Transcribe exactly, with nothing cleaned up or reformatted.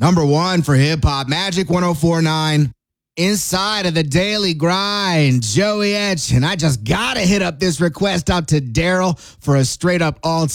Number one for hip hop, Magic one oh four point nine. Inside of the Daily Grind, Joey Etch. And I just got to hit up this request out to Daryl for a straight up all